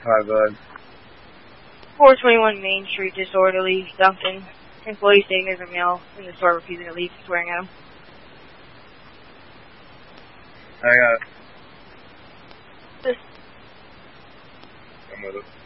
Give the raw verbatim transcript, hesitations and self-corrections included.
Hi, bud. four twenty-one Main Street, disorderly, Duncan. Employee stating there's a male in the store refusing to leave, swearing at him. I got it. This. I'm with it.